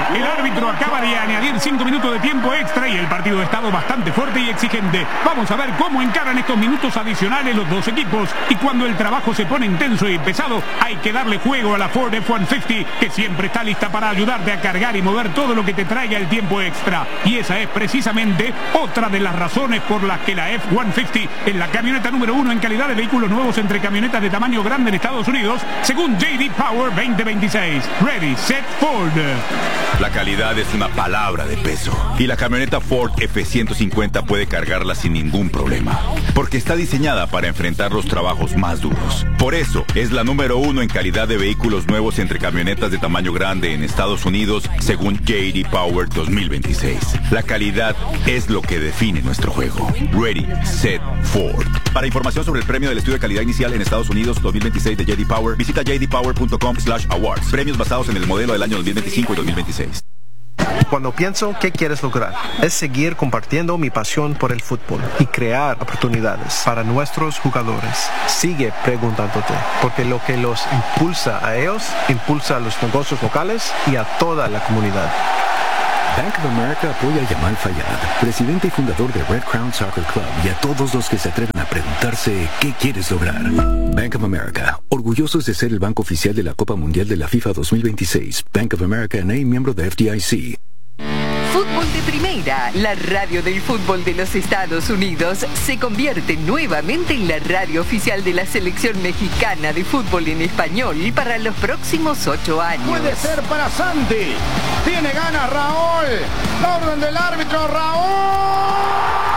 El árbitro acaba de añadir 5 minutos de tiempo extra y el partido ha estado bastante fuerte y exigente. Vamos a ver cómo encaran estos minutos adicionales los dos equipos. Y cuando el trabajo se pone intenso y pesado, hay que darle juego a la Ford F-150, que siempre está lista para ayudarte a cargar y mover todo lo que te traiga el tiempo extra. Y esa es precisamente otra de las razones por las que la F-150 es la camioneta número 1 en calidad de vehículos nuevos entre camionetas de tamaño grande en Estados Unidos, según J.D. Power 2026. Ready, set, Ford. La calidad es una palabra de peso. Y la camioneta Ford F-150 puede cargarla sin ningún problema. Porque está diseñada para enfrentar los trabajos más duros. Por eso, es la número 1 en calidad de vehículos nuevos entre camionetas de tamaño grande en Estados Unidos, según J.D. Power 2026. La calidad es lo que define nuestro juego. Ready, set, Ford. Para información sobre el premio del estudio de calidad inicial en Estados Unidos 2026 de J.D. Power, visita jdpower.com/awards. Premios basados en el modelo del año 2025 y 2026. Cuando pienso qué quieres lograr, es seguir compartiendo mi pasión por el fútbol y crear oportunidades para nuestros jugadores. Sigue preguntándote, porque lo que los impulsa a ellos, impulsa a los negocios locales y a toda la comunidad. Bank of America apoya a Yamal Fayad, presidente y fundador de Red Crown Soccer Club, y a todos los que se atreven a preguntarse qué quieres lograr. Bank of America, orgullosos de ser el banco oficial de la Copa Mundial de la FIFA 2026. Bank of America N.A., miembro de FDIC. Fútbol de Primera, la radio del fútbol de los Estados Unidos, se convierte nuevamente en la radio oficial de la selección mexicana de fútbol en español para los próximos 8 años. Puede ser para Santi. Tiene ganas Raúl. La orden del árbitro, Raúl.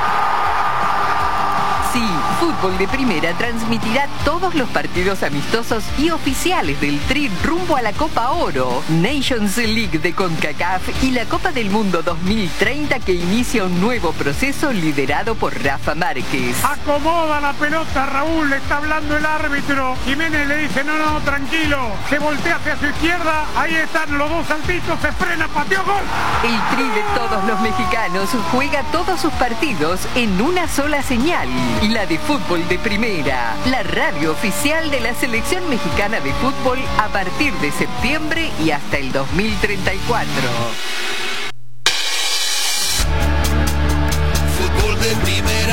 Sí, Fútbol de Primera transmitirá todos los partidos amistosos y oficiales del Tri rumbo a la Copa Oro, Nations League de CONCACAF y la Copa del Mundo 2030, que inicia un nuevo proceso liderado por Rafa Márquez. Acomoda la pelota, Raúl, le está hablando el árbitro. Jiménez le dice, no, tranquilo. Se voltea hacia su izquierda, ahí están los dos saltitos, se frena, pateó, gol. El Tri de todos los mexicanos juega todos sus partidos en una sola señal. La de Fútbol de Primera, la radio oficial de la selección mexicana de fútbol a partir de septiembre y hasta el 2034. Fútbol de Primera.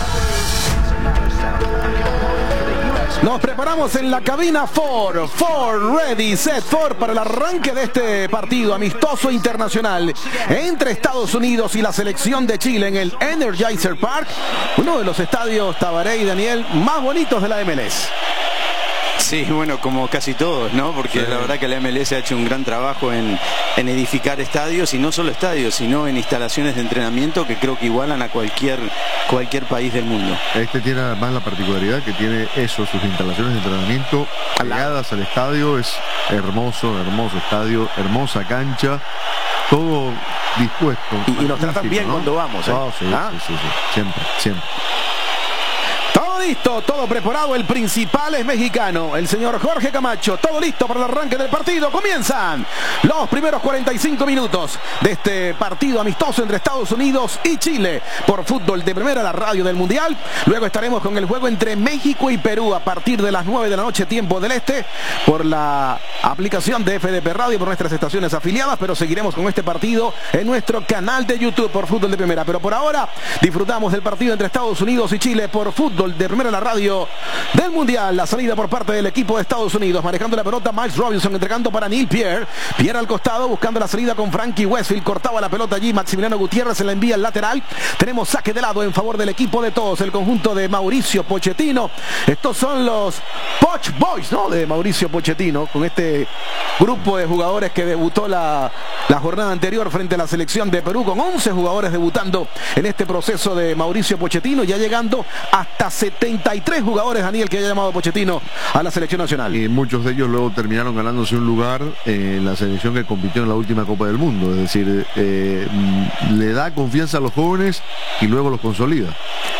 Nos preparamos en la cabina Ford, ready, set, Ford, para el arranque de este partido amistoso internacional entre Estados Unidos y la selección de Chile en el Energizer Park, uno de los estadios, Tabaré y Daniel, más bonitos de la MLS. Sí, bueno, como casi todos, ¿no? Porque sí, la verdad que la MLS ha hecho un gran trabajo en edificar estadios, y no solo estadios, sino en instalaciones de entrenamiento que creo que igualan a cualquier país del mundo. Este tiene además la particularidad que tiene eso, sus instalaciones de entrenamiento pegadas al estadio. Es hermoso estadio, hermosa cancha, todo dispuesto. Y nos tratan bien, ¿no? Cuando vamos, ¿eh? Oh, sí, sí, siempre. Listo, todo preparado, el principal es mexicano, el señor Jorge Camacho, todo listo para el arranque del partido. Comienzan los primeros 45 minutos de este partido amistoso entre Estados Unidos y Chile por Fútbol de Primera, la radio del Mundial. Luego estaremos con el juego entre México y Perú a partir de las 9 de la noche, tiempo del este, por la aplicación de FDP Radio, por nuestras estaciones afiliadas, pero seguiremos con este partido en nuestro canal de YouTube por Fútbol de Primera. Pero por ahora disfrutamos del partido entre Estados Unidos y Chile por Fútbol de Primera, la radio del Mundial. La salida por parte del equipo de Estados Unidos, manejando la pelota Miles Robinson, entregando para Neil Pierre al costado, buscando la salida con Frankie Westfield, cortaba la pelota allí Maximiliano Gutiérrez, se la envía al lateral. Tenemos saque de lado en favor del equipo de todos, el conjunto de Mauricio Pochettino. Estos son los Poch Boys, ¿no? De Mauricio Pochettino, con este grupo de jugadores que debutó la jornada anterior frente a la selección de Perú, con 11 jugadores debutando en este proceso de Mauricio Pochettino, ya llegando hasta 73 jugadores, Daniel, que haya llamado Pochettino a la selección nacional. Y muchos de ellos luego terminaron ganándose un lugar en la selección que compitió en la última Copa del Mundo. Es decir, le da confianza a los jóvenes y luego los consolida.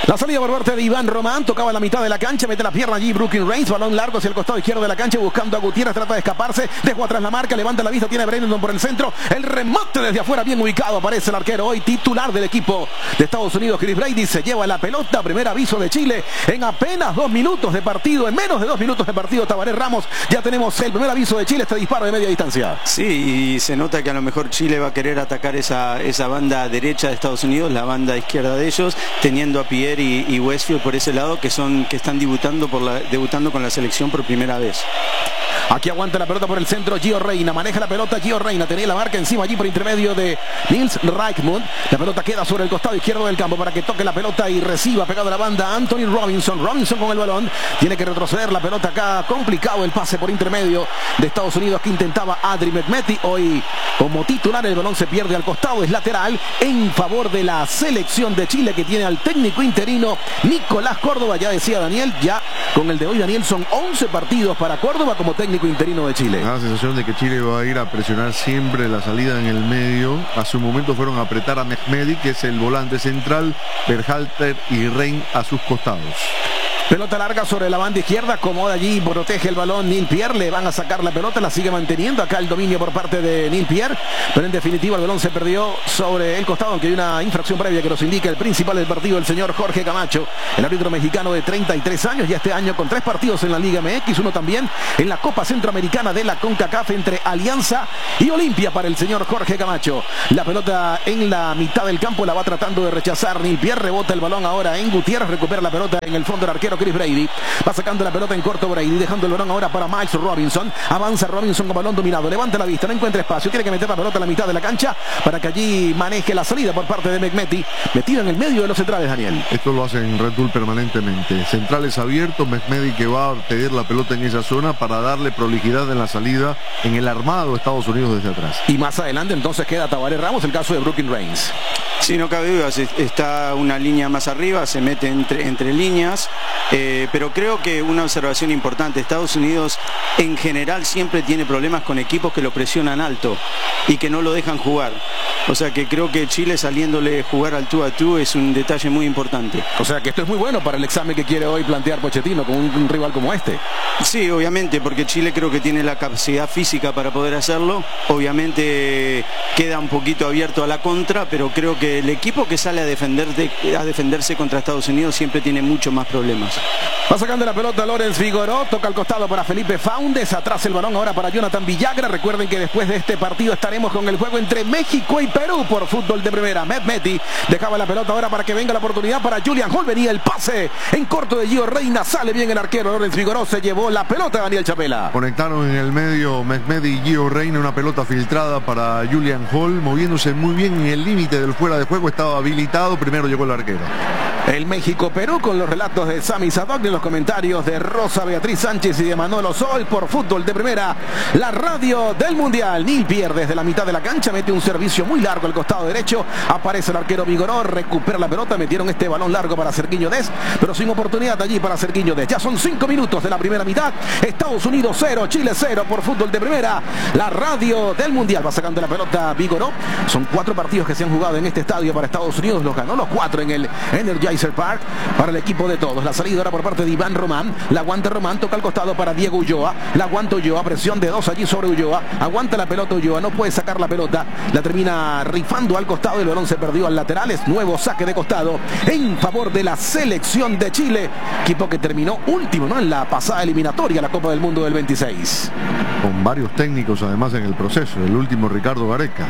La salida por parte de Iván Román, tocaba la mitad de la cancha, mete la pierna allí Brooklyn Reigns, balón largo hacia el costado izquierdo de la cancha, buscando a Gutiérrez, trata de escaparse, dejó atrás la marca, levanta la vista, tiene a Brandon por el centro, el remate desde afuera bien ubicado, aparece el arquero hoy titular del equipo de Estados Unidos, Chris Brady, se lleva la pelota, primer aviso de Chile, en apenas 2 minutos de partido, en menos de 2 minutos de partido, Tabaré Ramos, ya tenemos el primer aviso de Chile, este disparo de media distancia. Sí, y se nota que a lo mejor Chile va a querer atacar esa banda derecha de Estados Unidos, la banda izquierda de ellos, teniendo a Pierre y Westfield por ese lado, que están debutando con la selección por primera vez. Aquí aguanta la pelota por el centro Gio Reyna, maneja la pelota Gio Reyna, tenía la marca encima allí por intermedio de Nils Reichmund, la pelota queda sobre el costado izquierdo del campo para que toque la pelota y reciba pegado a la banda Anthony Robinson con el balón, tiene que retroceder la pelota acá, complicado el pase por intermedio de Estados Unidos que intentaba Adri Mehmeti, hoy como titular el balón se pierde al costado, es lateral en favor de la selección de Chile que tiene al técnico interino Nicolás Córdoba, ya decía Daniel, ya con el de hoy Daniel son 11 partidos para Córdoba como técnico interino de Chile. La sensación de que Chile va a ir a presionar siempre la salida en el medio. Hace un momento fueron a apretar a Mehmeti, que es el volante central, Berhalter y Rein a sus costados. Pelota larga sobre la banda izquierda, acomoda allí, protege el balón Neil Pierre, le van a sacar la pelota, la sigue manteniendo acá el dominio por parte de Neil Pierre, pero en definitiva el balón se perdió sobre el costado, aunque hay una infracción previa que nos indica el principal del partido, el señor Jorge Camacho, el árbitro mexicano de 33 años, ya este año con 3 partidos en la Liga MX, uno también en la Copa Centroamericana de la CONCACAF entre Alianza y Olimpia para el señor Jorge Camacho. La pelota en la mitad del campo la va tratando de rechazar Neil Pierre, rebota el balón ahora en Gutiérrez, recupera la pelota en el fondo del arquero Chris Brady, va sacando la pelota en corto Brady, dejando el balón ahora para Miles Robinson, avanza Robinson con balón dominado, levanta la vista, no encuentra espacio, tiene que meter la pelota a la mitad de la cancha para que allí maneje la salida por parte de Mehmeti, metido en el medio de los centrales, Daniel. Esto lo hace en Red Bull permanentemente, centrales abiertos, Mehmeti que va a pedir la pelota en esa zona para darle prolijidad en la salida en el armado de Estados Unidos desde atrás. Y más adelante entonces queda Tabaré Ramos, el caso de Brooklyn Reigns. Sí, no cabe duda, está una línea más arriba, se mete entre líneas, pero creo que una observación importante, Estados Unidos en general siempre tiene problemas con equipos que lo presionan alto y que no lo dejan jugar. O sea que creo que Chile saliéndole jugar al tú a tú es un detalle muy importante. O sea que esto es muy bueno para el examen que quiere hoy plantear Pochettino con un rival como este. Sí, obviamente, porque Chile creo que tiene la capacidad física para poder hacerlo. Obviamente queda un poquito abierto a la contra, pero creo que el equipo que sale a defenderse contra Estados Unidos siempre tiene mucho más problemas. Va sacando la pelota Lorenz Vigoró, toca al costado para Felipe Faundes, atrás el balón ahora para Jonathan Villagra. Recuerden que después de este partido estaremos con el juego entre México y Perú por fútbol de primera. Mehmeti dejaba la pelota ahora para que venga la oportunidad para Julian Hall, venía el pase en corto de Gio Reyna, sale bien el arquero Lorenz Vigoró, se llevó la pelota Daniel Chapela. Conectaron en el medio Mehmeti y Gio Reyna, una pelota filtrada para Julian Hall, moviéndose muy bien en el límite del fuera de juego, estaba habilitado, primero llegó el arquero. El México-Perú con los relatos de Sami Sadok y los comentarios de Rosa Beatriz Sánchez y de Manolo Sol por fútbol de primera, la radio del Mundial. Neil Pierre desde la mitad de la cancha mete un servicio muy largo al costado derecho, aparece el arquero Vigoró, recupera la pelota, metieron este balón largo para Cerquiño Dez, pero sin oportunidad allí para Cerquiño Dez. Ya son 5 minutos de la primera mitad, Estados Unidos 0, Chile 0 por fútbol de primera, la radio del Mundial. Va sacando la pelota Vigoró, son 4 partidos que se han jugado en este estadio para Estados Unidos, los ganó los 4 en el Energizer Park para el equipo de todos. La salida ahora por parte de Iván Román, la aguanta Román, toca al costado para Diego Ulloa, la aguanta Ulloa, presión de 2 allí sobre Ulloa, aguanta la pelota Ulloa, no puede sacar la pelota, la termina rifando al costado, el balón se perdió al lateral, es nuevo saque de costado en favor de la selección de Chile, equipo que terminó último, ¿no?, en la pasada eliminatoria, la Copa del Mundo del 26. Con varios técnicos además en el proceso, el último Ricardo Gareca.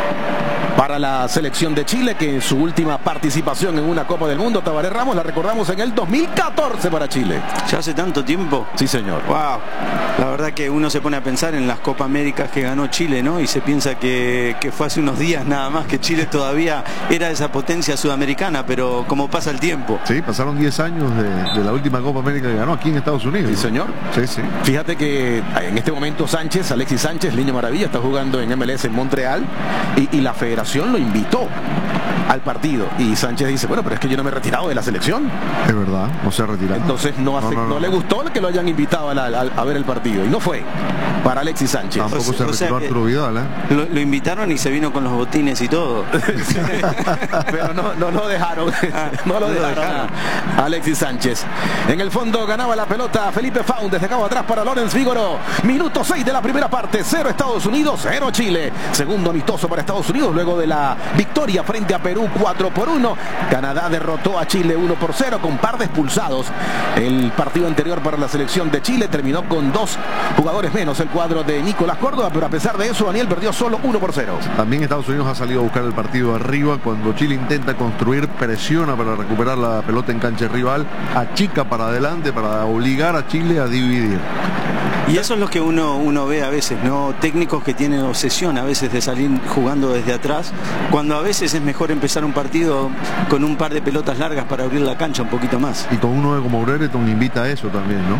Para la selección de Chile, que en su última participación en una Copa del Mundo, Tabaré Ramos, la recordamos en el 2014 para Chile. ¿Ya hace tanto tiempo? Sí, señor. Wow. La verdad que uno se pone a pensar en las Copa Américas que ganó Chile, ¿no? Y se piensa que fue hace unos días nada más, que Chile todavía era esa potencia sudamericana, pero como pasa el tiempo. Sí, pasaron 10 años de la última Copa América que ganó aquí en Estados Unidos. Sí, señor. Sí, sí. Fíjate que en este momento Alexis Sánchez, Niño Maravilla, está jugando en MLS en Montreal y la federación lo invitó al partido y Sánchez dice, bueno, pero es que yo no me he retirado de la selección. Es verdad, no se ha retirado. Entonces no le gustó que lo hayan invitado a ver el partido y no fue. para Alexis Sánchez. Tampoco se retiró Arturo Vidal, Lo invitaron y se vino con los botines y todo. Pero no lo dejaron. No lo dejaron a Alexis Sánchez. En el fondo ganaba la pelota Felipe Faúndez, de cabo atrás para Lorenz Fígoro. Minuto 6 de la primera parte. 0 Estados Unidos, 0 Chile. Segundo amistoso para Estados Unidos luego de la victoria frente a Perú 4-1. Canadá derrotó a Chile 1-0 con par de expulsados. El partido anterior para la selección de Chile terminó con 2 jugadores menos el cuadro de Nicolás Córdoba, pero a pesar de eso Daniel perdió solo 1-0. También Estados Unidos ha salido a buscar el partido arriba. Cuando Chile intenta construir, presiona para recuperar la pelota en cancha rival, achica para adelante para obligar a Chile a dividir. Y eso es lo que uno ve a veces, ¿no? Técnicos que tienen obsesión a veces de salir jugando desde atrás, cuando a veces es mejor empezar un partido con un par de pelotas largas para abrir la cancha un poquito más. Y con uno como Brereton invita a eso también, ¿no?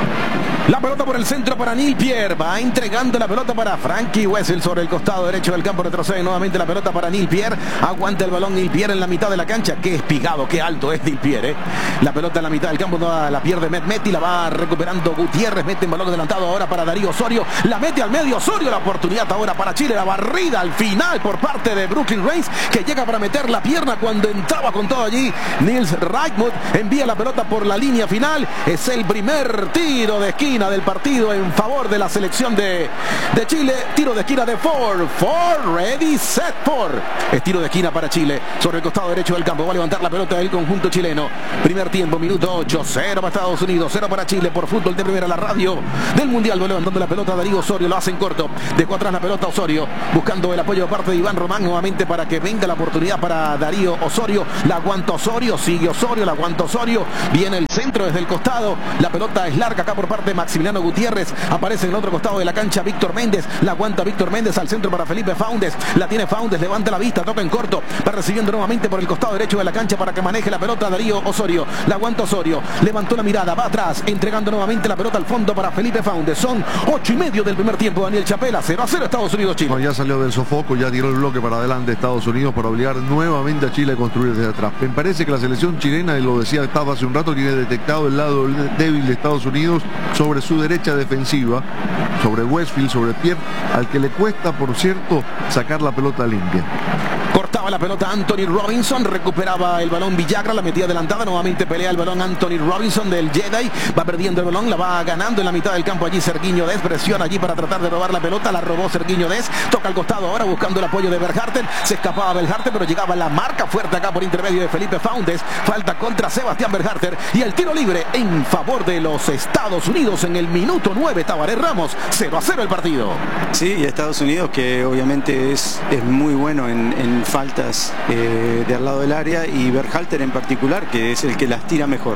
La pelota por el centro para Neil Pierre. Va entregando la pelota para Frankie Wessel sobre el costado derecho del campo. Retrocede nuevamente la pelota para Neil Pierre. Aguanta el balón Neil Pierre en la mitad de la cancha. Qué espigado, qué alto es Neil Pierre. La pelota en la mitad del campo no la pierde Mehmeti. La va recuperando Gutiérrez. Mete en balón adelantado ahora para Darío Osorio. La mete al medio Osorio. La oportunidad ahora para Chile. La barrida al final por parte de Brooklyn Reigns, que llega para meter la pierna cuando entraba con todo allí. Nils Reichmuth envía la pelota por la línea final. Es el primer tiro de esquina del partido en favor de la selección de Chile. Tiro de esquina de Ford, ready, set, Ford. Es tiro de esquina para Chile sobre el costado derecho del campo. Va a levantar la pelota del conjunto chileno. Primer tiempo, minuto 8, 0 para Estados Unidos, 0 para Chile por Fútbol de Primera, la radio del Mundial. Va levantando la pelota Darío Osorio, lo hace en corto. Dejó atrás la pelota Osorio, buscando el apoyo de parte de Iván Román nuevamente para que venga la oportunidad para Darío Osorio. La aguanta Osorio, sigue Osorio, la aguanta Osorio. Viene el centro desde el costado. La pelota es larga acá por parte de Maximiliano Gutiérrez. Aparece en el otro costado de la cancha Víctor Méndez. La aguanta Víctor Méndez al centro para Felipe Faúndez. La tiene Faúndez, levanta la vista, toca en corto. Va recibiendo nuevamente por el costado derecho de la cancha para que maneje la pelota Darío Osorio. La aguanta Osorio. Levantó la mirada, va atrás, entregando nuevamente la pelota al fondo para Felipe Faúndez. Son 8:30 del primer tiempo. Daniel Chapela, 0-0 Estados Unidos-Chile. No, ya salió del sofoco, ya tiró el bloque para adelante Estados Unidos para obligar nuevamente a Chile a construir desde atrás. Me parece que la selección chilena, y lo decía Tava hace un rato, tiene detectado el lado débil de Estados Unidos sobre su derecha defensiva, sobre Westfield, sobre Pierre, al que le cuesta, por cierto, sacar la pelota limpia. Cortaba la pelota Anthony Robinson, recuperaba el balón Villagra, la metía adelantada, nuevamente pelea el balón Anthony Robinson del Jedi, va perdiendo el balón, la va ganando en la mitad del campo allí Sergiño Dest, presiona allí para tratar de robar la pelota, la robó Sergiño Dest, toca al costado ahora buscando el apoyo de Berharten, se escapaba Berharten, pero llegaba la marca fuerte acá por intermedio de Felipe Faúndez, falta contra Sebastián Berharten y el tiro libre en favor de los Estados Unidos en el minuto 9, Tabaré Ramos, 0-0 el partido. Sí, y Estados Unidos, que obviamente es muy bueno en faltas de al lado del área, y Berhalter en particular, que es el que las tira mejor.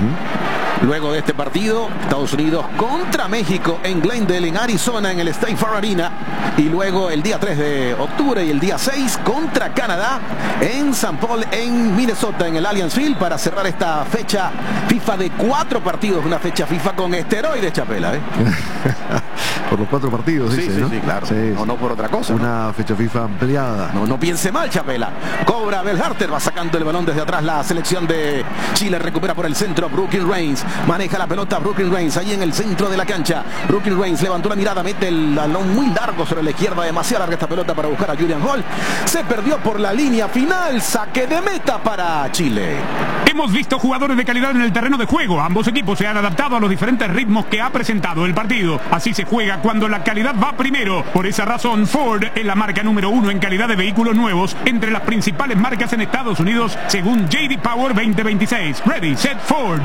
Luego de este partido, Estados Unidos contra México en Glendale, en Arizona, en el State Farm Arena. Y luego el día 3 de octubre y el día 6 contra Canadá en St. Paul, en Minnesota, en el Allianz Field, para cerrar esta fecha FIFA de 4 partidos. Una fecha FIFA con esteroides, Chapela, ¿eh? Por los 4 partidos, sí, dice, sí, ¿no? sí, claro. Sí, no por otra cosa. Una fecha FIFA ampliada. No piense mal, Chapela. Cobra Berhalter, va sacando el balón desde atrás la selección de Chile. Recupera por el centro Brooklyn Reigns. Maneja la pelota Brooklyn Reigns ahí en el centro de la cancha. Brooklyn Reigns levantó la mirada, mete el balón muy largo sobre la izquierda, demasiado larga esta pelota para buscar a Julian Hall. Se perdió por la línea final, saque de meta para Chile. Hemos visto jugadores de calidad en el terreno de juego. Ambos equipos se han adaptado a los diferentes ritmos que ha presentado el partido. Así se juega cuando la calidad va primero. Por esa razón, Ford es la marca número 1 en calidad de vehículos nuevos entre las principales marcas en Estados Unidos, según J.D. Power 2026. Ready, set, Ford.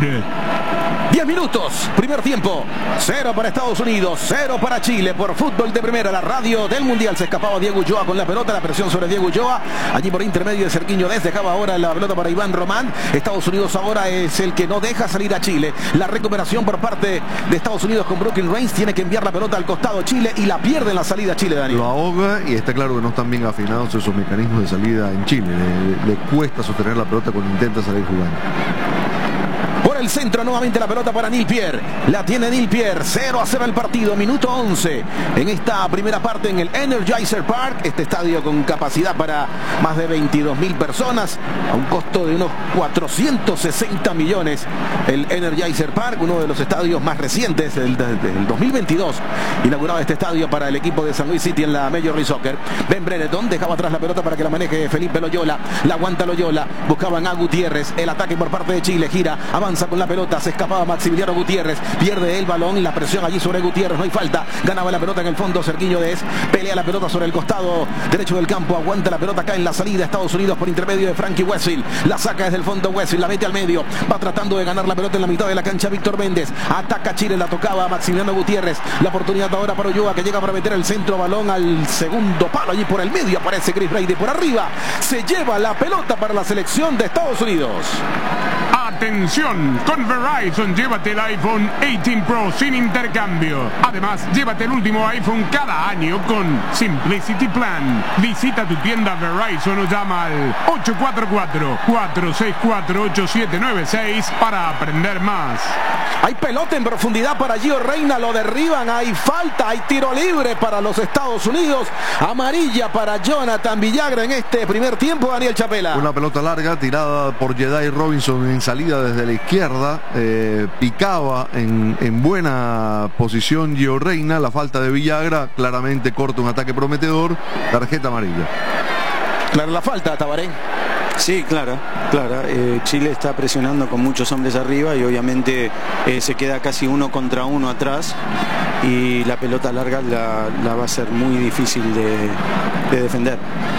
10 minutos, primer tiempo, 0 para Estados Unidos, 0 para Chile por Fútbol de Primera, la radio del Mundial. Se escapaba Diego Ulloa con la pelota, la presión sobre Diego Ulloa, allí por intermedio de Sergiño Dest, dejaba ahora la pelota para Iván Román. Estados Unidos ahora es el que no deja salir a Chile. La recuperación por parte de Estados Unidos con Brooklyn Reigns, tiene que enviar la pelota al costado Chile y la pierde en la salida Chile, Daniel. Lo ahoga y está claro que no están bien afinados esos mecanismos de salida en Chile. Le cuesta sostener la pelota cuando intenta salir jugando. por el centro, nuevamente la pelota para Neil Pierre. La tiene Neil Pierre, 0-0 el partido, minuto 11 en esta primera parte en el Energizer Park, este estadio con capacidad para más de 22.000 personas, a un costo de unos 460 millones. El Energizer Park, uno de los estadios más recientes del 2022, inaugurado este estadio para el equipo de San Luis City en la Major League Soccer. Ben Brereton dejaba atrás la pelota para que la maneje Felipe Loyola, la aguanta Loyola, buscaban a Gutiérrez, el ataque por parte de Chile, gira, avanza con la pelota, se escapaba Maximiliano Gutiérrez, pierde el balón, la presión allí sobre Gutiérrez, no hay falta, ganaba la pelota en el fondo Serguiño Dez, pelea la pelota sobre el costado derecho del campo, aguanta la pelota acá en la salida, Estados Unidos por intermedio de Frankie Westfield, la saca desde el fondo Westfield, la mete al medio, va tratando de ganar la pelota en la mitad de la cancha Víctor Méndez, ataca Chile, la tocaba Maximiliano Gutiérrez, la oportunidad ahora para Ulloa que llega para meter el centro, balón al segundo palo, allí por el medio aparece Chris Brady por arriba, se lleva la pelota para la selección de Estados Unidos. Atención, con Verizon llévate el iPhone 18 Pro sin intercambio. Además, llévate el último iPhone cada año con Simplicity Plan. Visita tu tienda Verizon o llama al 844-464-8796 para aprender más. Hay pelota en profundidad para Gio Reyna, lo derriban, hay falta, hay tiro libre para los Estados Unidos, amarilla para Jonathan Villagra en este primer tiempo, Daniel Chapela. Una pelota larga tirada por Jedi Robinson en salida desde la izquierda, picaba en buena posición Gio Reyna, la falta de Villagra claramente corta un ataque prometedor, tarjeta amarilla. Claro, la falta, Tabaré. Sí, clara. Chile está presionando con muchos hombres arriba y obviamente se queda casi 1 contra 1 atrás y la pelota larga la va a ser muy difícil de defender.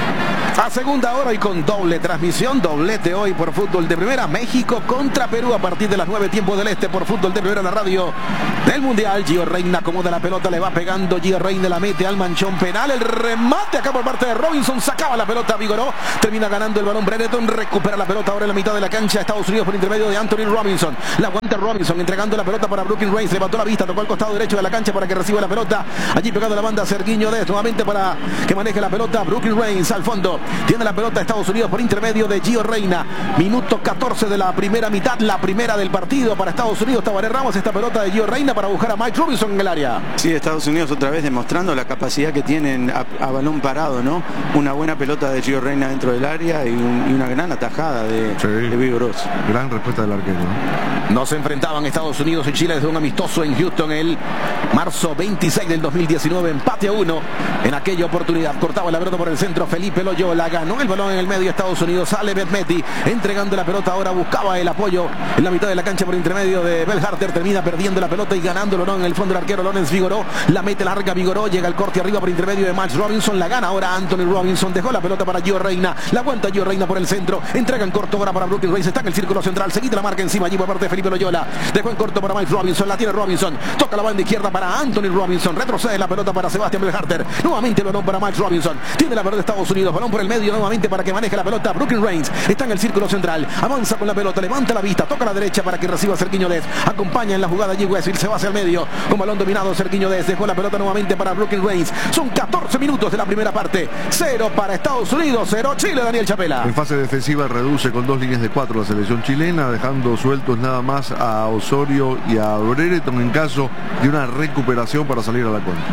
A segunda hora y con doble transmisión, doblete hoy por Fútbol de Primera, México contra Perú a partir de las 9 tiempos del este por Fútbol de Primera, la radio del Mundial. Gio Reyna acomoda la pelota, le va pegando, Gio Reyna la mete al manchón penal, el remate acá por parte de Robinson, sacaba la pelota Vigoró, termina ganando el balón Brereton, recupera la pelota ahora en la mitad de la cancha, Estados Unidos por intermedio de Anthony Robinson, la aguanta Robinson, entregando la pelota para Brooklyn Reigns, levantó la vista, tocó al costado derecho de la cancha para que reciba la pelota, allí pegando la banda Serguiño Dez, nuevamente para que maneje la pelota Brooklyn Reigns al fondo, tiene la pelota Estados Unidos por intermedio de Gio Reyna, minuto 14 de la primera mitad, la primera del partido para Estados Unidos. Tabaré Ramos, esta pelota de Gio Reyna para buscar a Mike Robinson en el área. Sí, Estados Unidos otra vez demostrando la capacidad que tienen a balón parado, ¿no? Una buena pelota de Gio Reyna dentro del área y una gran atajada de Vigorós. Gran respuesta del arquero, ¿no? No se enfrentaban Estados Unidos y Chile desde un amistoso en Houston el marzo 26 del 2019, empate a 1 en aquella oportunidad. Cortaba la pelota por el centro Felipe Loyola, ganó el balón en el medio Estados Unidos, sale Betmeti entregando la pelota, ahora buscaba el apoyo en la mitad de la cancha por intermedio de Bell Harter, termina perdiendo la pelota y ganándolo, ¿no? En el fondo el arquero Lorenz Vigoró, la mete larga Vigoró, llega el corte arriba por intermedio de Max Robinson, la gana ahora Anthony Robinson, dejó la pelota para Gio Reyna, la aguanta Gio Reyna por el centro, entrega en corto ahora para Brooklyn Reigns, está en el círculo central, se quita la marca encima allí por parte de Felipe Loyola, dejó en corto para Mike Robinson, la tiene Robinson, toca la banda izquierda para Anthony Robinson, retrocede la pelota para Sebastián Bell Harter, nuevamente el balón para Mike Robinson, tiene la pelota de Estados Unidos, balón por el medio nuevamente para que maneje la pelota Brooklyn Reigns, está en el círculo central, avanza con la pelota, levanta la vista, toca a la derecha para que reciba Serguiño Dez, acompaña en la jugada allí Westfield, se va hacia el medio, con balón dominado Serguiño Dez, dejó la pelota nuevamente para Brooklyn Reigns, son 14 minutos de la primera parte, 0 para Estados Unidos, 0 Chile, Daniel Chapela. En fase defensiva reduce con 2 líneas de 4 la selección chilena, dejando sueltos nada más a Osorio y a Brereton en caso de una recuperación para salir a la cuenta.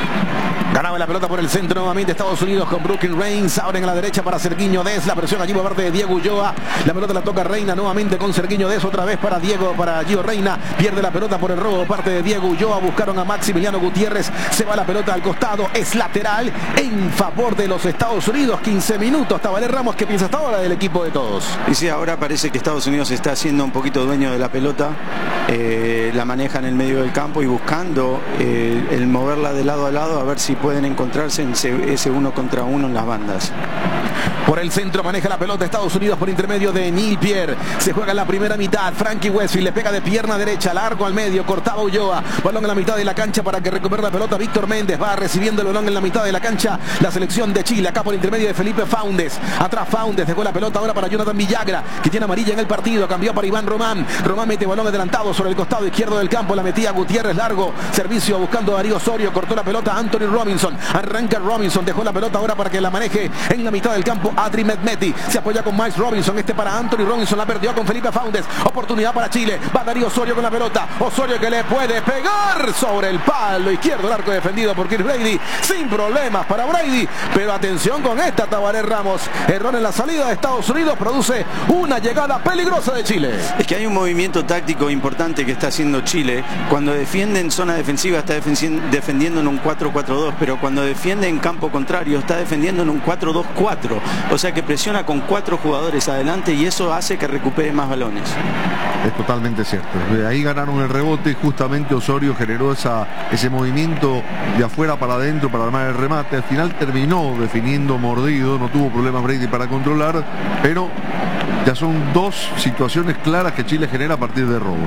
Ganaba la pelota por el centro nuevamente Estados Unidos con Brooklyn Reigns, abren a la derecha para Serguiño Dez, la presión allí por parte de Diego Ulloa, la pelota la toca Reyna nuevamente con Serguiño Dez, otra vez para Gio Reyna, pierde la pelota por el robo por parte de Diego Ulloa, buscaron a Maximiliano Gutiérrez, se va la pelota al costado, es lateral en favor de los Estados Unidos, 15 minutos, Tabaré Ramos, ¿qué piensa hasta ahora del equipo de todos? Y sí, ahora parece que Estados Unidos está haciendo un poquito dueño de la pelota, la maneja en el medio del campo y buscando el moverla de lado a lado a ver si pueden encontrarse en ese 1 contra 1 en las bandas. Por el centro maneja la pelota Estados Unidos por intermedio de Neil Pierre. Se juega en la primera mitad. Frankie Westfield le pega de pierna derecha, largo al medio, cortaba Ulloa. Balón en la mitad de la cancha para que recupere la pelota Víctor Méndez. Va recibiendo el balón en la mitad de la cancha la selección de Chile. Acá por intermedio de Felipe Faundes. Atrás Faundes dejó la pelota ahora para Jonathan Villagra, que tiene amarilla en el partido. Cambió para Iván Román. Román mete balón adelantado sobre el costado izquierdo del campo. La metía Gutiérrez largo. Servicio buscando a Darío Osorio. Cortó la pelota Anthony Robinson. Arranca Robinson. Dejó la pelota ahora para que la maneje en la mitad del campo campo Adri Mehmeti. Se apoya con Miles Robinson. Este para Anthony Robinson. La perdió con Felipe Faundes. Oportunidad para Chile. Va Darío Osorio con la pelota. Osorio que le puede pegar sobre el palo izquierdo. El arco defendido por Chris Brady. Sin problemas para Brady. Pero atención con esta, Tabaré Ramos. Error en la salida de Estados Unidos. Produce una llegada peligrosa de Chile. Es que hay un movimiento táctico importante que está haciendo Chile. Cuando defiende en zona defensiva está defendiendo en un 4-4-2, pero cuando defiende en campo contrario está defendiendo en un 4-2-4. O sea que presiona con 4 jugadores adelante y eso hace que recupere más balones. Es totalmente cierto. De ahí ganaron el rebote y justamente Osorio generó ese movimiento de afuera para adentro para armar el remate. Al final terminó definiendo mordido, no tuvo problemas Brady para controlar, pero ya son 2 situaciones claras que Chile genera a partir de robos.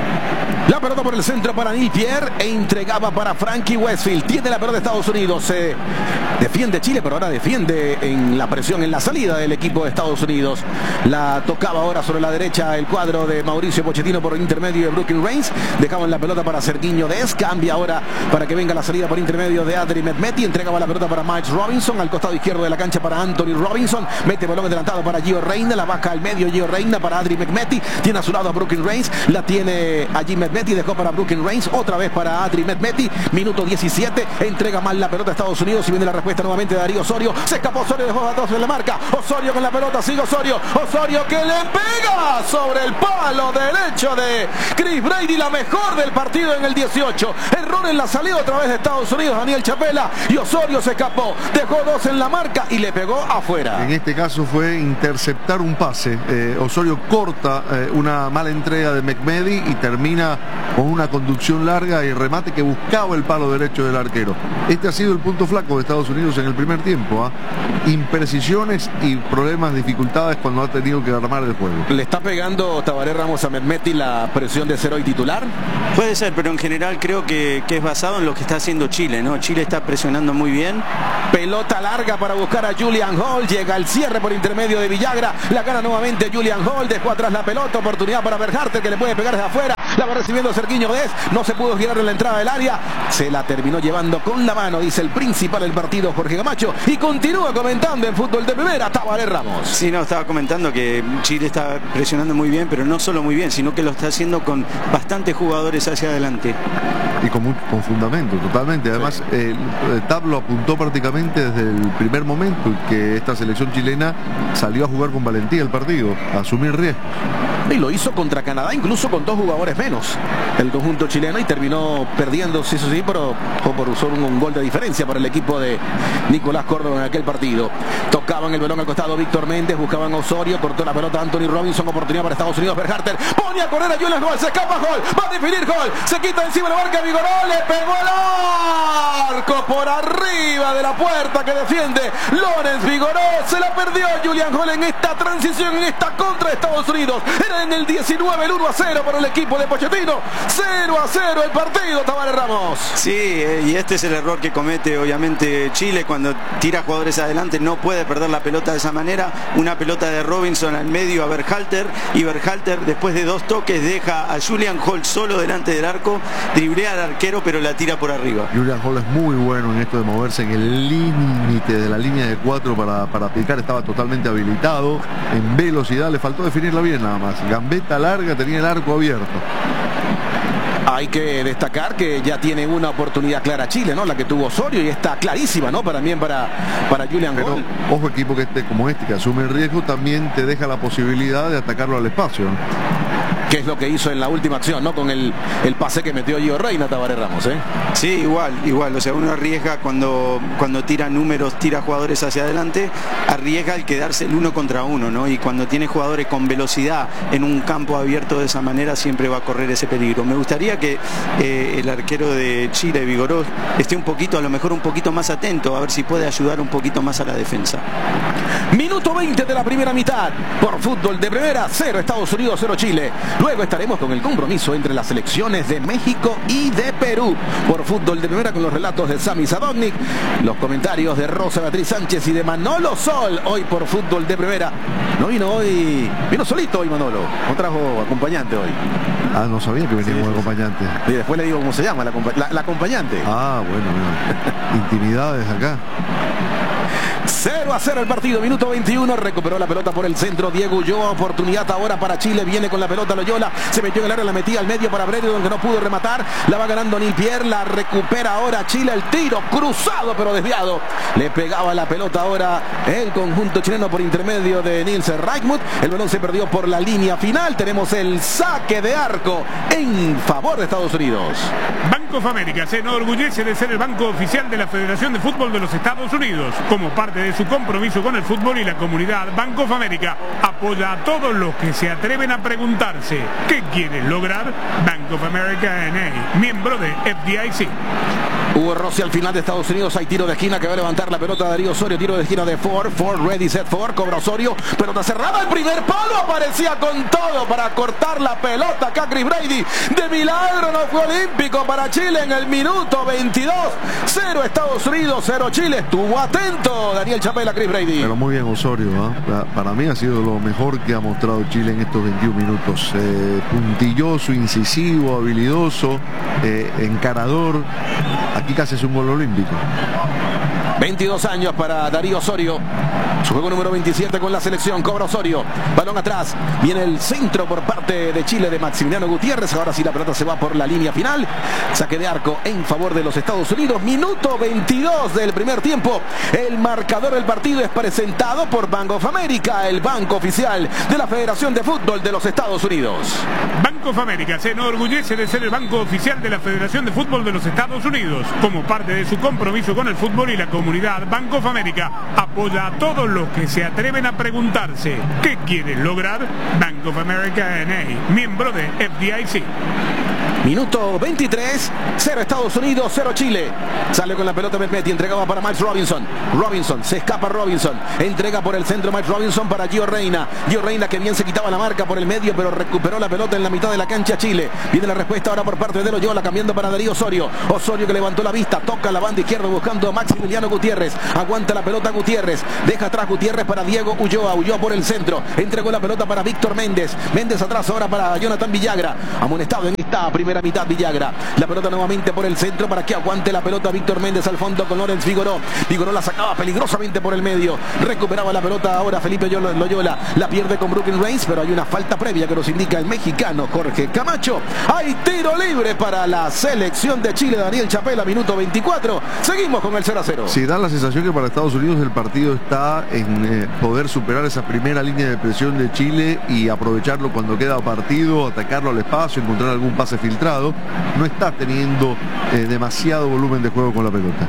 La pelota por el centro para Neil Pierre e entregaba para Frankie Westfield. Tiene la pelota de Estados Unidos. Se defiende Chile, pero ahora defiende en la presión, en la salida del equipo de Estados Unidos. La tocaba ahora sobre la derecha el cuadro de Mauricio Pochettino por intermedio de Brooklyn Reigns. Dejaban la pelota para Sergiño Dest. Cambia ahora para que venga la salida por intermedio de Adri Mehmeti. Entregaba la pelota para Miles Robinson. Al costado izquierdo de la cancha para Anthony Robinson. Mete balón adelantado para Gio Reyna. La baja al medio Gio Reyna para Adri Mehmeti. Tiene a su lado a Brooklyn Reigns. La tiene allí Mehmeti. Dejó para Brooklyn Reigns. Otra vez para Adri Mehmeti. Minuto 17. Entrega mal la pelota a Estados Unidos. Y viene la respuesta nuevamente de Darío Osorio. Se escapó Osorio. Dejó a todos en la marca. Osorio con la pelota. Sigue Osorio. Osorio que le pega sobre el palo derecho de Chris Brady. La mejor del partido en el 18. Error en la salida otra vez de Estados Unidos. Daniel Chapela. Y Osorio se escapó. Dejó 2 en la marca y le pegó afuera. En este caso fue interceptar un pase. Osorio corta una mala entrega de Mehmeti y termina con una conducción larga y remate que buscaba el palo derecho del arquero. Este ha sido el punto flaco de Estados Unidos en el primer tiempo. Imprecisiones y problemas, dificultades cuando ha tenido que armar el juego. ¿Le está pegando Tabaré Ramos a Mehmeti la presión de ser hoy titular? Puede ser, pero en general creo que es basado en lo que está haciendo Chile, ¿no? Chile está presionando muy bien. Pelota larga para buscar a Julian Hall. Llega el cierre por intermedio de Villagra. La gana nuevamente Julian Hall. Dejó atrás la pelota. Oportunidad para Berharter que le puede pegar desde afuera. La va recibiendo Sergiño Dest. No se pudo girar en la entrada del área. Se la terminó llevando con la mano, dice el principal del partido, Jorge Camacho. Y continúa comentando en Fútbol de Primera, Tabaré Ramos. Sí, no, estaba comentando que Chile está presionando muy bien, pero no solo muy bien, sino que lo está haciendo con bastantes jugadores hacia adelante. Y con fundamento, totalmente. Además, sí. TAP lo apuntó prácticamente desde el primer momento que esta selección chilena salió a jugar con valentía el partido, a asumir riesgos. Y lo hizo contra Canadá, incluso con 2 jugadores menos. El conjunto chileno y terminó perdiendo, sí, eso sí, pero por usar un gol de diferencia para el equipo de Nicolás Córdoba en aquel partido. Tocaban el balón al costado Víctor Méndez, buscaban a Osorio, cortó la pelota Anthony Robinson, oportunidad para Estados Unidos. Berharter pone a correr a Julian Hall, se escapa Hall, va a definir Hall, se quita encima la marca Vigoró, le pegó al arco por arriba de la puerta que defiende Lorenz Vigoró. Se la perdió Julian Hall en esta transición, en esta contra de Estados Unidos. Era en el 19 el 1-0 para el equipo de Pochettino. 0-0 el partido, Tabaré Ramos. Sí, y este es el error que comete obviamente Chile cuando tira jugadores adelante. No puede perder la pelota de esa manera. Una pelota de Robinson al medio a Berhalter, y Berhalter después de 2 toques deja a Julian Hall solo delante del arco, driblea al arquero pero la tira por arriba. Julian Hall es muy bueno en esto de moverse en el límite de la línea de 4 para picar. Estaba totalmente habilitado en velocidad, le faltó definirla bien nada más. Gambeta larga, tenía el arco abierto. Hay que destacar que ya tiene una oportunidad clara Chile, ¿no? La que tuvo Osorio, y está clarísima, ¿no? También para Julian Hall. Ojo, equipo que como este, que asume el riesgo, también te deja la posibilidad de atacarlo al espacio, ¿no? Que es lo que hizo en la última acción, ¿no? Con el pase que metió Gio Reyna, Tabaré Ramos, ¿eh? Sí, igual. O sea, uno arriesga cuando tira números, tira jugadores hacia adelante, arriesga el quedarse el 1 contra 1, ¿no? Y cuando tiene jugadores con velocidad en un campo abierto de esa manera, siempre va a correr ese peligro. Me gustaría que el arquero de Chile, Vigoró, esté a lo mejor un poquito más atento, a ver si puede ayudar un poquito más a la defensa. Minuto 20 de la primera mitad. Por Fútbol de Primera, 0 Estados Unidos, 0 Chile. Luego estaremos con el compromiso entre las selecciones de México y de Perú. Por Fútbol de Primera, con los relatos de Sami Sadovnik, los comentarios de Rosa Beatriz Sánchez y de Manolo Sol. Hoy por Fútbol de Primera. No vino hoy, vino solito hoy Manolo. No trajo acompañante hoy. Ah, no sabía que venía como acompañante. Y después le digo cómo se llama, la acompañante. Ah, bueno. Intimidades acá. 0-0 el partido, minuto 21, recuperó la pelota por el centro Diego Ulloa, oportunidad ahora para Chile, viene con la pelota Loyola, se metió en el área, la metía al medio para Brady, donde no pudo rematar, la va ganando Neil Pierre, la recupera ahora Chile, el tiro cruzado pero desviado, le pegaba la pelota ahora el conjunto chileno por intermedio de Nils Reichmuth, el balón se perdió por la línea final, tenemos el saque de arco en favor de Estados Unidos. Bank of America se enorgullece de ser el banco oficial de la Federación de Fútbol de los Estados Unidos. Como parte de su compromiso con el fútbol y la comunidad, Bank of America apoya a todos los que se atreven a preguntarse ¿qué quieren lograr? Bank of America N.A., miembro de FDIC. Hugo Rossi al final de Estados Unidos, hay tiro de esquina que va a levantar la pelota de Darío Osorio, tiro de esquina de Ford, ready, set, Ford, cobra Osorio, pelota cerrada, el primer palo, aparecía con todo para cortar la pelota acá Chris Brady, de milagro no fue olímpico para Chile en el minuto 22, 0 Estados Unidos, 0 Chile, estuvo atento Daniel Chapela, Chris Brady. Pero muy bien Osorio, ¿eh? Para mí ha sido lo mejor que ha mostrado Chile en estos 21 minutos, puntilloso, incisivo, habilidoso, encarador. Aquí casi es un gol olímpico. 22 años para Darío Osorio, su juego número 27 con la selección, cobra Osorio, balón atrás, viene el centro por parte de Chile de Maximiliano Gutiérrez, ahora sí la pelota se va por la línea final, saque de arco en favor de los Estados Unidos, minuto 22 del primer tiempo, el marcador del partido es presentado por Bank of America, el banco oficial de la Federación de Fútbol de los Estados Unidos. Bank of America se enorgullece de ser el banco oficial de la Federación de Fútbol de los Estados Unidos. Como parte de su compromiso con el fútbol y la comunidad, Bank of America apoya a todos los que se atreven a preguntarse ¿qué quieren lograr? Bank of America N.A., miembro de FDIC. Minuto 23, 0 Estados Unidos, 0 Chile. Sale con la pelota Mehmeti, entregaba para Miles Robinson. Robinson, se escapa Robinson. Entrega por el centro Miles Robinson para Gio Reyna. Gio Reyna que bien se quitaba la marca por el medio, pero recuperó la pelota en la mitad de la cancha Chile. Viene la respuesta ahora por parte de Loyola, cambiando para Darío Osorio. Osorio que levantó la vista, toca la banda izquierda buscando a Maximiliano Gutiérrez. Aguanta la pelota Gutiérrez. Deja atrás Gutiérrez para Diego Ulloa. Ulloa por el centro. Entregó la pelota para Víctor Méndez. Méndez atrás ahora para Jonathan Villagra. Amonestado en esta primera mitad Villagra, la pelota nuevamente por el centro para que aguante la pelota Víctor Méndez al fondo con Lorenz Figueroa. Figueroa la sacaba peligrosamente por el medio, recuperaba la pelota ahora Felipe Loyola, la pierde con Brooklyn Reigns, pero hay una falta previa que nos indica el mexicano Jorge Camacho. Hay tiro libre para la selección de Chile, Daniel Chapela, minuto 24, seguimos con el 0-0. Sí, da la sensación que para Estados Unidos el partido está en poder superar esa primera línea de presión de Chile y aprovecharlo cuando queda partido, atacarlo al espacio, encontrar algún pase filtrado. No está teniendo demasiado volumen de juego con la pelota.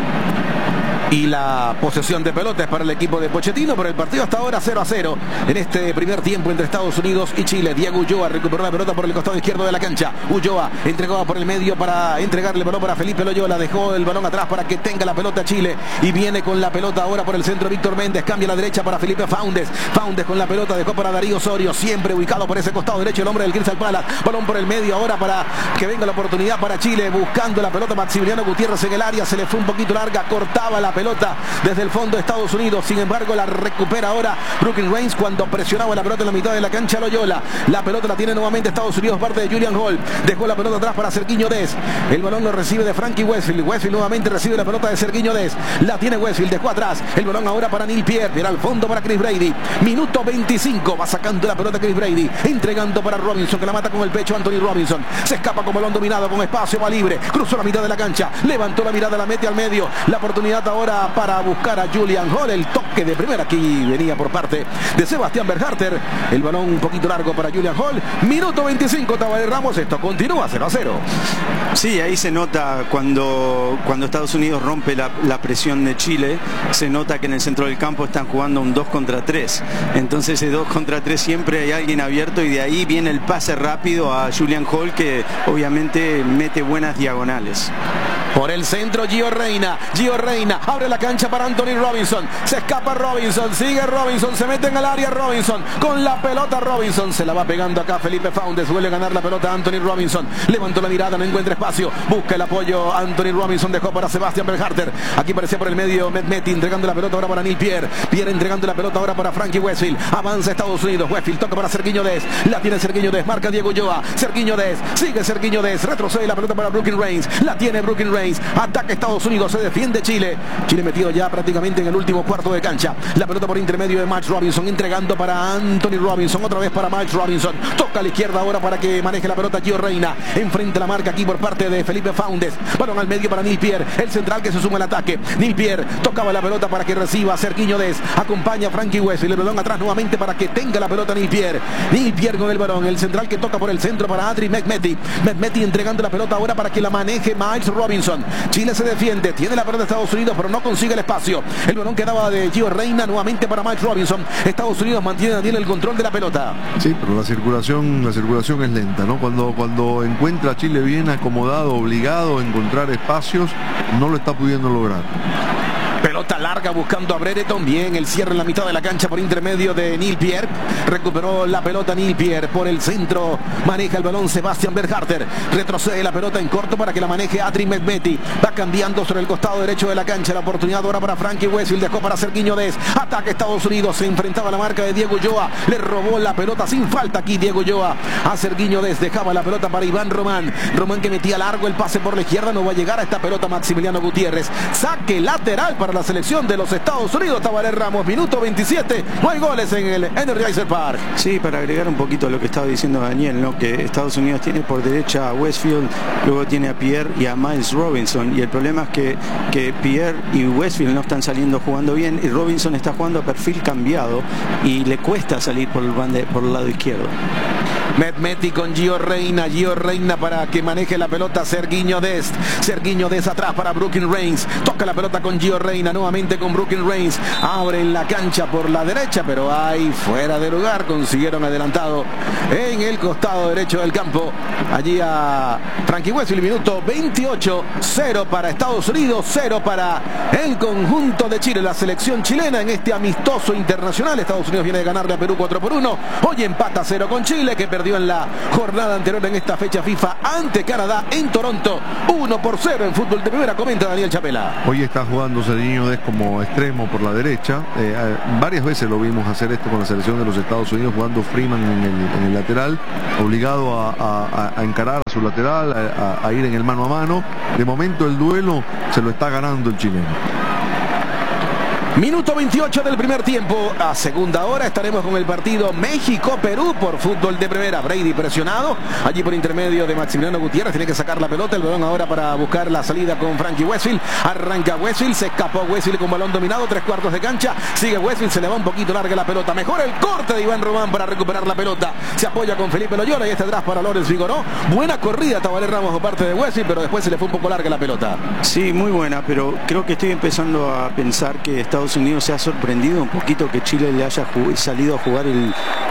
Y la posesión de pelota es para el equipo de Pochettino, pero el partido hasta ahora 0-0 en este primer tiempo entre Estados Unidos y Chile. Diego Ulloa recuperó la pelota por el costado izquierdo de la cancha. Ulloa entregaba por el medio para entregarle el balón para Felipe Loyola, dejó el balón atrás para que tenga la pelota Chile y viene con la pelota ahora por el centro Víctor Méndez, cambia a la derecha para Felipe Faundes. Faundes con la pelota dejó para Darío Osorio, siempre ubicado por ese costado derecho el hombre del Crystal Palace. Balón por el medio ahora para que venga la oportunidad para Chile, buscando la pelota Maximiliano Gutiérrez en el área, se le fue un poquito larga, cortaba la pelota desde el fondo de Estados Unidos, sin embargo la recupera ahora Brooklyn Reigns cuando presionaba la pelota en la mitad de la cancha Loyola. La pelota la tiene nuevamente Estados Unidos, parte de Julian Hall, dejó la pelota atrás para Sergiño Dest, el balón lo recibe de Frankie Westfield. Westfield nuevamente recibe la pelota de Sergiño Dest, la tiene Westfield, dejó atrás el balón ahora para Neil Pierre, viene al fondo para Chris Brady, minuto 25, va sacando la pelota Chris Brady, entregando para Robinson que la mata con el pecho Anthony Robinson, se escapa con balón dominado, con espacio, va libre, cruzó la mitad de la cancha, levantó la mirada, la mete al medio, la oportunidad ahora para buscar a Julian Hall, el toque de primera aquí venía por parte de Sebastián Berharter, el balón un poquito largo para Julian Hall, minuto 25, Tabaré Ramos, esto continúa 0-0. Sí, ahí se nota cuando Estados Unidos rompe la presión de Chile, se nota que en el centro del campo están jugando un 2 contra 3, entonces ese 2 contra 3 siempre hay alguien abierto y de ahí viene el pase rápido a Julian Hall que obviamente mete buenas diagonales. Por el centro Gio Reyna abre la cancha para Anthony Robinson, se escapa Robinson, sigue Robinson, se mete en el área Robinson, con la pelota Robinson, se la va pegando acá Felipe Faundes, vuelve a ganar la pelota Anthony Robinson, levantó la mirada, no encuentra espacio, busca el apoyo Anthony Robinson, dejó para Sebastián Berharter, aquí parecía por el medio Mehmeti entregando la pelota ahora para Neil Pierre, entregando la pelota ahora para Frankie Westfield, avanza Estados Unidos, Westfield toca para Sergiño Dest, la tiene Sergiño Dest, marca Diego Ulloa, Sergiño Dest, sigue Sergiño Dest, retrocede la pelota para Brooklyn Reigns, la tiene Brooklyn Reigns, Reigns. Ataca Estados Unidos, se defiende Chile. Chile metido ya prácticamente en el último cuarto de cancha. La pelota por intermedio de Miles Robinson, entregando para Anthony Robinson, otra vez para Miles Robinson. Toca a la izquierda ahora para que maneje la pelota Gio Reyna. Enfrente la marca aquí por parte de Felipe Faúndez. Balón al medio para Neil Pierre, el central que se suma al ataque. Neil Pierre tocaba la pelota para que reciba Sergiño Dest. Acompaña a Frankie Wesley. El balón atrás nuevamente para que tenga la pelota Neil Pierre. Neil Pierre con el balón. El central que toca por el centro para Adrian Mehmeti. Mehmeti entregando la pelota ahora para que la maneje Miles Robinson. Chile se defiende. Tiene la pelota de Estados Unidos, pero no consigue el espacio. El balón quedaba de Gio Reyna nuevamente para Miles Robinson. Estados Unidos mantiene el control de la pelota. Sí, pero la circulación es lenta, ¿no? Cuando encuentra a Chile bien acomodado, obligado a encontrar espacios, no lo está pudiendo lograr. Pelota larga buscando a Brereton. Bien, el cierre en la mitad de la cancha por intermedio de Neil Pierre. Recuperó la pelota Neil Pierre por el centro. Maneja el balón Sebastian Berharter. Retrocede la pelota en corto para que la maneje Adrian Mehmeti. Va cambiando sobre el costado derecho de la cancha. La oportunidad ahora para Frankie Wesley. Dejó para Sergiño Dest. Ataque Estados Unidos. Se enfrentaba a la marca de Diego Ulloa. Le robó la pelota sin falta aquí Diego Ulloa a Sergiño Dest. Dejaba la pelota para Iván Román. Román que metía largo el pase por la izquierda. No va a llegar a esta pelota Maximiliano Gutiérrez. Saque lateral para la selección de los Estados Unidos. Tabaré Ramos, minuto 27. No hay goles en el Energizer Park. Sí, para agregar un poquito a lo que estaba diciendo Daniel, ¿no? Que Estados Unidos tiene por derecha a Westfield, luego tiene a Pierre y a Miles Robinson. Y el problema es que Pierre y Westfield no están saliendo jugando bien y Robinson está jugando a perfil cambiado y le cuesta salir por el lado izquierdo. Mehmeti con Gio Reyna. Gio Reyna para que maneje la pelota Sergiño Dest. Sergiño Dest atrás para Brooklyn Reigns. Toca la pelota con Gio Reyna. Nuevamente con Brooklyn Reigns. Abre en la cancha por la derecha, pero ahí fuera de lugar. Consiguieron adelantado en el costado derecho del campo. Allí a Frankie Wesley. Minuto 28. 0 para Estados Unidos. 0 para el conjunto de Chile. La selección chilena en este amistoso internacional. Estados Unidos viene de ganarle a Perú 4-1. Hoy empata 0 con Chile, que perdió en la jornada anterior en esta fecha FIFA ante Canadá en Toronto. 1-0 en fútbol de primera, comenta Daniel Chapela. Hoy está jugando Sergiño Dest como extremo por la derecha. Varias veces lo vimos hacer esto con la selección de los Estados Unidos, jugando Freeman en el lateral, obligado a encarar a su lateral, a ir en el mano a mano. De momento el duelo se lo está ganando el chileno. Minuto 28 del primer tiempo. A segunda hora estaremos con el partido México-Perú por fútbol de primera. Brady presionado. Allí por intermedio de Maximiliano Gutiérrez. Tiene que sacar la pelota. El balón ahora para buscar la salida con Frankie Westfield. Arranca Westfield. Se escapó Westfield con balón dominado. 3/4 de cancha. Sigue Westfield. Se le va un poquito larga la pelota. Mejor el corte de Iván Román para recuperar la pelota. Se apoya con Felipe Loyola y este atrás para Lorenz Figoró. Buena corrida Tabaré Ramos por parte de Westfield, pero después se le fue un poco larga la pelota. Sí, muy buena, pero creo que estoy empezando a pensar que Estados Unidos se ha sorprendido un poquito que Chile le haya salido a jugar el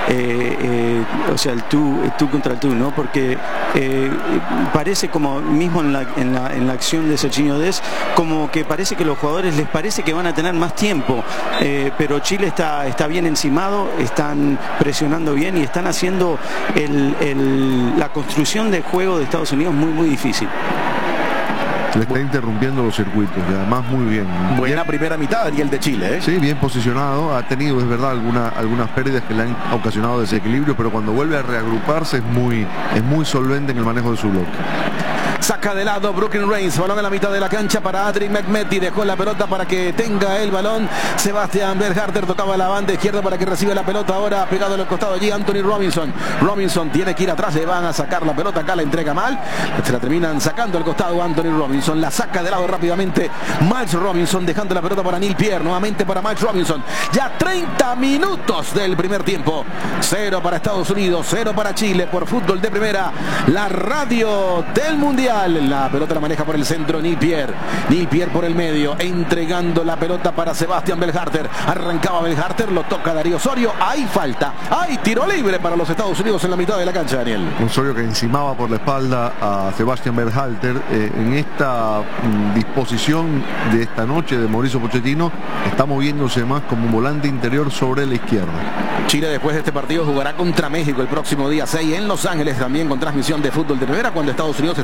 tú contra el tú, ¿no? Porque parece como mismo en la acción de Sergiño Dest, como que parece que los jugadores les parece que van a tener más tiempo, pero Chile está bien encimado, están presionando bien y están haciendo la construcción del juego de Estados Unidos muy difícil. Le está interrumpiendo los circuitos y además muy bien. Buena primera mitad y el de Chile, ¿eh? Sí, bien posicionado. Ha tenido, es verdad, algunas pérdidas que le han ocasionado desequilibrio, pero cuando vuelve a reagruparse es muy solvente en el manejo de su bloque. Saca de lado Brooklyn Reigns, balón en la mitad de la cancha para Adrian Mehmeti, dejó la pelota para que tenga el balón Sebastian Berharter, tocaba la banda izquierda para que reciba la pelota, ahora pegado en el costado allí Anthony Robinson tiene que ir atrás, le van a sacar la pelota, acá la entrega mal, se la terminan sacando al costado Anthony Robinson, la saca de lado rápidamente Miles Robinson, dejando la pelota para Neil Pierre, nuevamente para Miles Robinson, ya 30 minutos del primer tiempo, 0 para Estados Unidos, 0 para Chile por fútbol de primera, la radio del Mundial. La pelota la maneja por el centro Neil Pierre por el medio, entregando la pelota para Sebastian Berharter, arrancaba Berharter, lo toca Darío Osorio, hay falta, hay tiro libre para los Estados Unidos en la mitad de la cancha, Daniel. Osorio que encimaba por la espalda a Sebastian Berhalter. En esta disposición de esta noche de Mauricio Pochettino está moviéndose más como un volante interior sobre la izquierda. Chile después de este partido jugará contra México el próximo día 6 en Los Ángeles, también con transmisión de fútbol de primera, cuando Estados Unidos estará enfrentando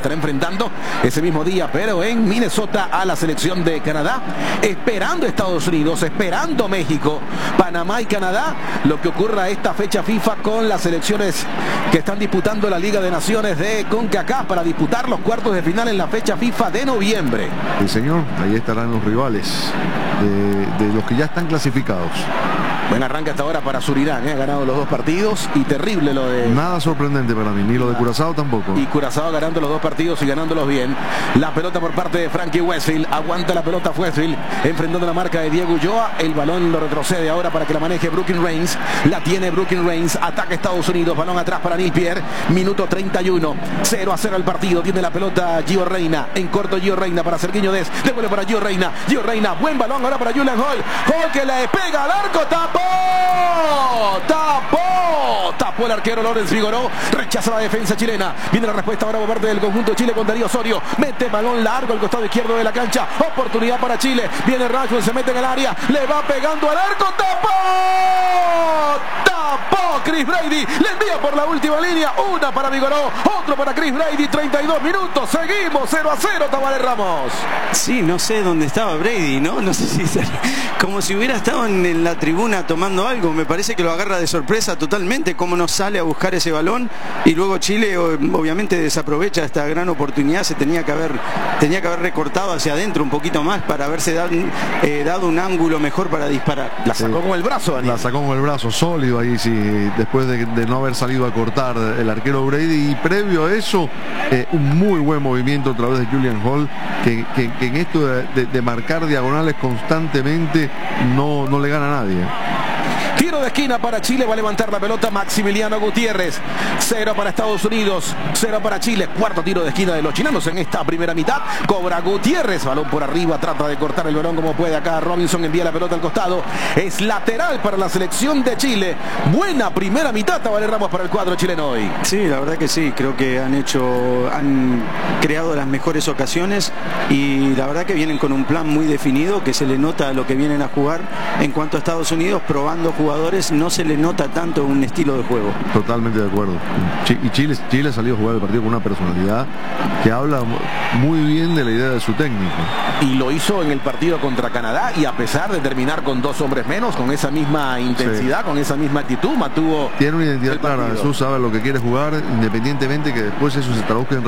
enfrentando ese mismo día, pero en Minnesota, a la selección de Canadá, esperando Estados Unidos, esperando México, Panamá y Canadá, lo que ocurra esta fecha FIFA con las selecciones que están disputando la Liga de Naciones de CONCACAF para disputar los cuartos de final en la fecha FIFA de noviembre. Sí, señor, ahí estarán los rivales de los que ya están clasificados. Buen arranque hasta ahora para Surinam, ha ganado los 2 partidos y terrible lo de... Nada sorprendente para mí, ni lo de Curazao tampoco. Y Curazao ganando los 2 partidos y ganándolos bien. La pelota por parte de Frankie Westfield, aguanta la pelota Westfield, enfrentando la marca de Diego Ulloa, el balón lo retrocede ahora para que la maneje Brooklyn Reigns, la tiene Brooklyn Reigns, ataca Estados Unidos, balón atrás para Neil Pierre, minuto 31, 0-0 el partido, tiene la pelota Gio Reyna, en corto Gio Reyna para Sergiño Dest, devuelve para Gio Reyna, buen balón ahora para Julian Hall que le pega al arco, tapó el arquero Lorenz Figueroa, rechaza la defensa chilena, viene la respuesta ahora por parte del conjunto de Chile con Darío Osorio, mete balón largo al costado izquierdo de la cancha, oportunidad para Chile, viene Rashford, se mete en el área, le va pegando al arco, tapó Chris Brady, le envía por la última línea, una para Figueroa, otro para Chris Brady, 32 minutos, seguimos 0-0, Tabaré Ramos. Sí, no sé dónde estaba Brady, ¿no? No sé si como si hubiera estado en la tribuna tomando algo, me parece que lo agarra de sorpresa totalmente, cómo no sale a buscar ese balón y luego Chile obviamente desaprovecha esta gran oportunidad, se tenía que haber recortado hacia adentro un poquito más para haberse dado un ángulo mejor para disparar. La sacó con el brazo, Daniel. La sacó con el brazo sólido ahí, sí, después de no haber salido a cortar el arquero Brady, y previo a eso un muy buen movimiento a través de Julian Hall, que en esto de marcar diagonales constantemente no le gana a nadie. Tiro de esquina para Chile, va a levantar la pelota Maximiliano Gutiérrez. 0 para Estados Unidos, 0 para Chile. Cuarto tiro de esquina de los chilenos en esta primera mitad. Cobra Gutiérrez, balón por arriba, trata de cortar el balón como puede acá. Robinson envía la pelota al costado. Es lateral para la selección de Chile. Buena primera mitad, Tabaré Ramos, para el cuadro chileno hoy. Sí, la verdad que sí, creo que han creado las mejores ocasiones y la verdad que vienen con un plan muy definido, que se le nota lo que vienen a jugar. En cuanto a Estados Unidos, probando jugadores, no se le nota tanto un estilo de juego. Totalmente de acuerdo. Y Chile salió a jugar el partido con una personalidad que habla muy bien de la idea de su técnico. Y lo hizo en el partido contra Canadá, y a pesar de terminar con 2 hombres menos, con esa misma intensidad, sí, con esa misma actitud, mantuvo. Tiene una identidad clara, Jesús sabe lo que quiere jugar, independientemente que después eso se traduzca en